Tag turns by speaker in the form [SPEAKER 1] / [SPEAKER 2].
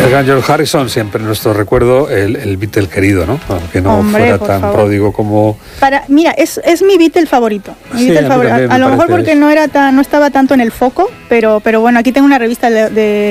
[SPEAKER 1] Gran George Harrison, siempre en nuestro recuerdo, el Beatle querido, ¿no? Aunque no fuera tan pródigo como...
[SPEAKER 2] Mira, es mi Beatle favorito. A lo mejor porque no estaba tanto en el foco, pero bueno, aquí tengo una revista de